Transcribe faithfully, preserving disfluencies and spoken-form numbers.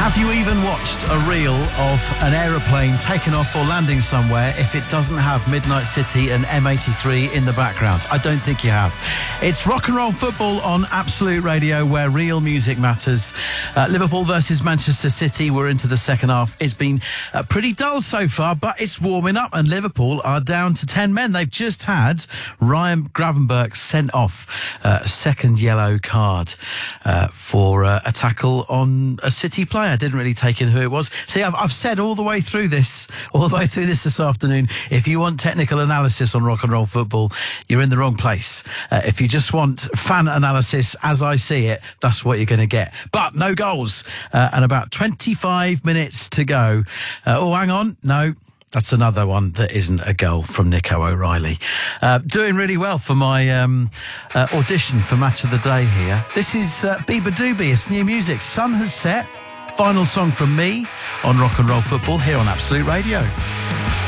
Have you even watched a reel of an aeroplane taking off or landing somewhere if it doesn't have Midnight City and M eighty-three in the background? I don't think you have. It's rock and roll football on Absolute Radio, where real music matters. Uh, Liverpool versus Manchester City. We're into the second half. It's been uh, pretty dull so far, but it's warming up, and Liverpool are down to ten men. They've just had Ryan Gravenberch sent off uh, a second yellow card uh, for uh, a tackle on a City player. Didn't really take in who it was. See, I've, I've said all the way through this, all the way through this this afternoon, if you want technical analysis on rock and roll football, you're in the wrong place. Uh, if you just want fan analysis as I see it, that's what you're going to get. But no goals, uh, and about twenty-five minutes to go. Uh, oh, hang on. No. That's another one that isn't a goal from Nico O'Reilly. Uh, doing really well for my um, uh, audition for Match of the Day here. This is uh, Beabadoobee. It's new music. Sun has set. Final song from me on Rock and Roll Football here on Absolute Radio.